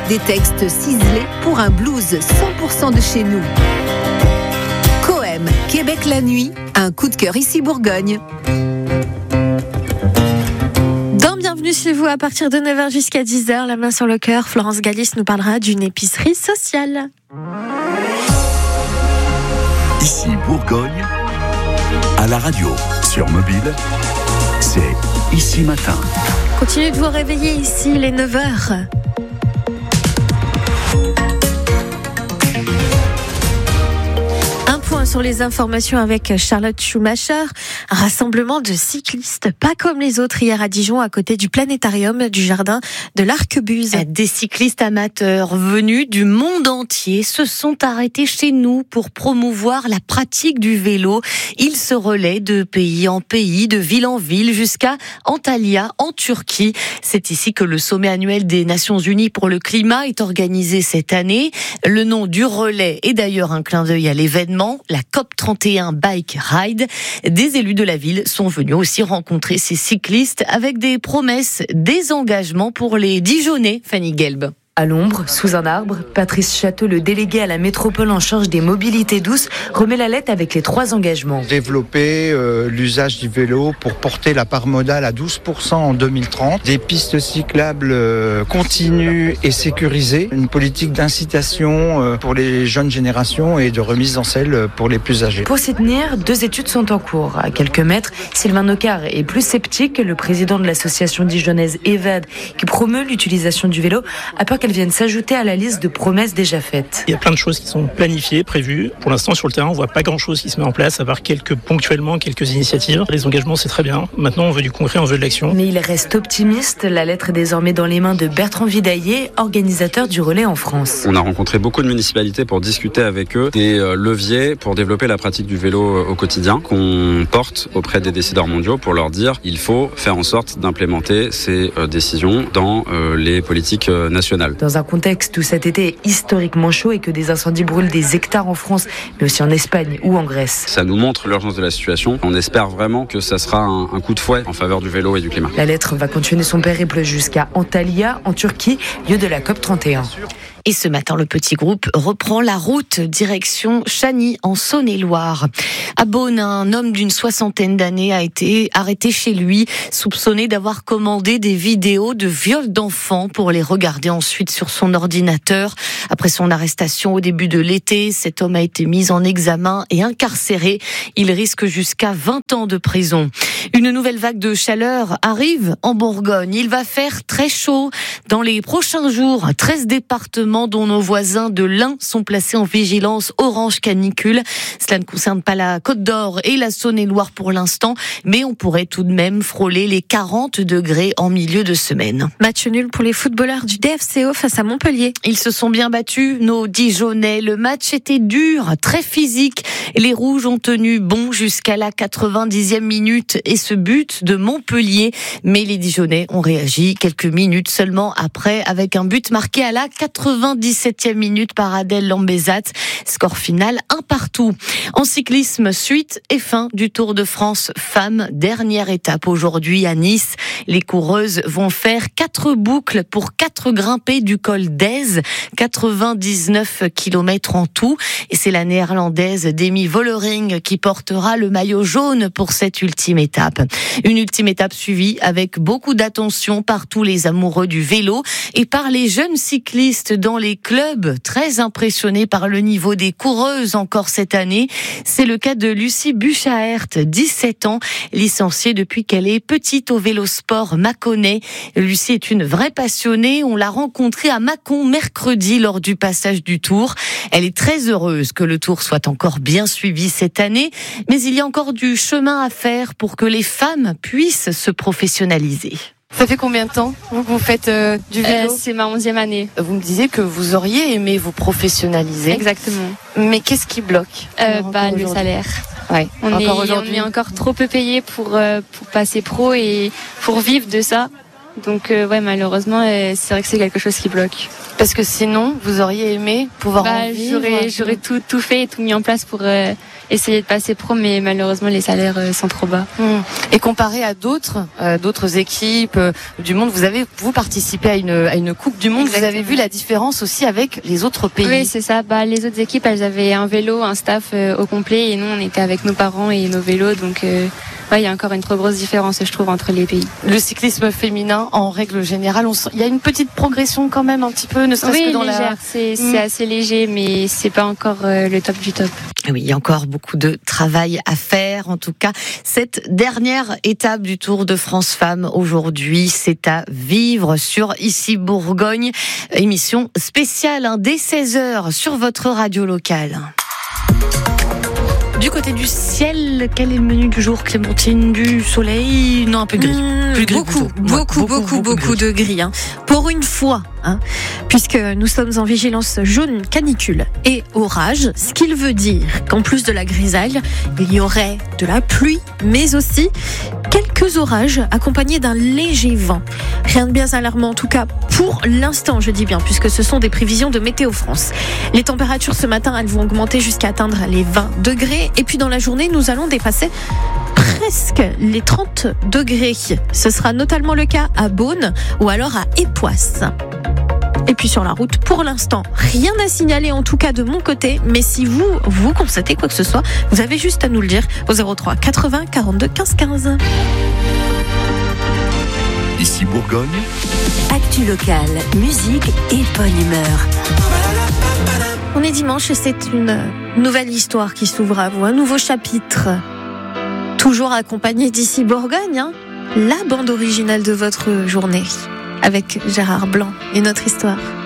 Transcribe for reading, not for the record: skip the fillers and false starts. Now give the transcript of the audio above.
Des textes ciselés pour un blues 100% de chez nous. Coem, Québec la nuit, un coup de cœur ici Bourgogne. Bienvenue chez vous à partir de 9h jusqu'à 10h, la main sur le cœur. Florence Galis nous parlera d'une épicerie sociale. Ici Bourgogne, à la radio, sur mobile, c'est Ici Matin. Continuez de vous réveiller ici, les 9h. Sur les informations avec Charlotte Schumacher, un rassemblement de cyclistes pas comme les autres hier à Dijon à côté du planétarium du jardin de l'Arquebuse. Des cyclistes amateurs venus du monde entier se sont arrêtés chez nous pour promouvoir la pratique du vélo. Ils se relaient de pays en pays, de ville en ville jusqu'à Antalya en Turquie. C'est ici que le sommet annuel des Nations Unies pour le climat est organisé cette année. Le nom du relais est d'ailleurs un clin d'œil à l'événement, la COP31 Bike Ride. Des élus de la ville sont venus aussi rencontrer ces cyclistes avec des promesses, des engagements pour les Dijonnais. Fanny Gelb. À l'ombre, sous un arbre, Patrice Château, le délégué à la métropole en charge des mobilités douces, remet la lettre avec les 3 engagements. Développer l'usage du vélo pour porter la part modale à 12% en 2030. Des pistes cyclables continues et sécurisées. Une politique d'incitation pour les jeunes générations et de remise en selle pour les plus âgés. Pour s'y tenir, 2 études sont en cours. À quelques mètres, Sylvain Nocard est plus sceptique. Le président de l'association dijonnaise EVAD, qui promeut l'utilisation du vélo, a peur qu'elle viennent s'ajouter à la liste de promesses déjà faites. Il y a plein de choses qui sont planifiées, prévues. Pour l'instant, sur le terrain, on voit pas grand-chose qui se met en place, à part ponctuellement quelques initiatives. Les engagements, c'est très bien. Maintenant, on veut du concret, on veut de l'action. Mais il reste optimiste. La lettre est désormais dans les mains de Bertrand Vidaillé, organisateur du relais en France. On a rencontré beaucoup de municipalités pour discuter avec eux des leviers pour développer la pratique du vélo au quotidien, qu'on porte auprès des décideurs mondiaux pour leur dire il faut faire en sorte d'implémenter ces décisions dans les politiques nationales. Dans un contexte où cet été est historiquement chaud et que des incendies brûlent des hectares en France, mais aussi en Espagne ou en Grèce. Ça nous montre l'urgence de la situation. On espère vraiment que ça sera un coup de fouet en faveur du vélo et du climat. La lettre va continuer son périple jusqu'à Antalya, en Turquie, lieu de la COP31. Et ce matin, le petit groupe reprend la route direction Chagny, en Saône-et-Loire. À Beaune, un homme d'une 60aine d'années a été arrêté chez lui, soupçonné d'avoir commandé des vidéos de viol d'enfants pour les regarder ensuite sur son ordinateur. Après son arrestation au début de l'été, cet homme a été mis en examen et incarcéré. Il risque jusqu'à 20 ans de prison. Une nouvelle vague de chaleur arrive en Bourgogne. Il va faire très chaud dans les prochains jours. 13 départements dont nos voisins de l'Ain sont placés en vigilance orange canicule. Cela ne concerne pas la Côte d'Or et la Saône-et-Loire pour l'instant, mais on pourrait tout de même frôler les 40 degrés en milieu de semaine. Match nul pour les footballeurs du DFCO face à Montpellier. Ils se sont bien battus, nos Dijonnais. Le match était dur, très physique. Les Rouges ont tenu bon jusqu'à la 90e minute et ce but de Montpellier. Mais les Dijonnais ont réagi quelques minutes seulement après avec un but marqué à la 97e minute par Adèle Lambezat. Score final 1-1. En cyclisme, suite et fin du Tour de France femmes. Dernière étape aujourd'hui à Nice. Les coureuses vont faire 4 boucles pour 4 grimpées du col d'Aise. 99 km en tout. Et c'est la néerlandaise Demi Vollering qui portera le maillot jaune pour cette ultime étape. Une ultime étape suivie avec beaucoup d'attention par tous les amoureux du vélo et par les jeunes cyclistes dans les clubs, très impressionnés par le niveau des coureuses encore cette année. C'est le cas de Lucie Buchaert, 17 ans, licenciée depuis qu'elle est petite au Vélosport Mâconnais. Lucie est une vraie passionnée. On l'a rencontrée à Mâcon mercredi lors du passage du Tour. Elle est très heureuse que le Tour soit encore bien suivi cette année, mais il y a encore du chemin à faire pour que les femmes puissent se professionnaliser. Ça fait combien de temps que vous faites du vélo? C'est ma 11e année. Vous me disiez que vous auriez aimé vous professionnaliser. Exactement. Mais qu'est-ce qui bloque le salaire. Ouais. On est encore trop peu payé pour passer pro et pour vivre de ça. Donc malheureusement, c'est vrai que c'est quelque chose qui bloque. Parce que sinon, vous auriez aimé pouvoir en vivre. J'aurais tout fait et tout mis en place pour essayer de passer pro, mais malheureusement les salaires sont trop bas. Et comparé à d'autres équipes du monde, vous participez à une Coupe du Monde. Exactement. Vous avez vu la différence aussi avec les autres pays. Oui, c'est ça. Les autres équipes, elles avaient un vélo, un staff au complet, et nous on était avec nos parents et nos vélos, donc il y a encore une trop grosse différence, je trouve, entre les pays. Le cyclisme féminin, en règle générale, il y a une petite progression quand même, un petit peu, ne serait-ce que dans légère. C'est assez léger, mais c'est pas encore le top du top. Oui, il y a encore beaucoup de travail à faire. En tout cas, cette dernière étape du Tour de France Femmes aujourd'hui, c'est à vivre sur Ici Bourgogne. Émission spéciale dès 16h sur votre radio locale. Du côté du ciel, quel est le menu du jour, Clémentine? Du soleil? Non, un peu gris. Plus gris Beaucoup de gris. Pour une fois, puisque nous sommes en vigilance jaune canicule et orage, ce qui veut dire qu'en plus de la grisaille, il y aurait de la pluie, mais aussi quelques orages accompagnés d'un léger vent. Rien de bien alarmant en tout cas pour l'instant, je dis bien, puisque ce sont des prévisions de Météo France. Les températures ce matin, elles vont augmenter jusqu'à atteindre les 20 degrés. Et puis dans la journée, nous allons dépasser presque les 30 degrés. Ce sera notamment le cas à Beaune ou alors à Époisse. Et puis sur la route, pour l'instant, rien à signaler en tout cas de mon côté. Mais si vous constatez quoi que ce soit, vous avez juste à nous le dire au 03 80 42 15 15. Ici Bourgogne. Actu locale, musique et bonne humeur. On est dimanche et c'est une nouvelle histoire qui s'ouvre à vous, un nouveau chapitre. Toujours accompagné d'Ici Bourgogne, la bande originale de votre journée, avec Gérard Blanc et notre histoire.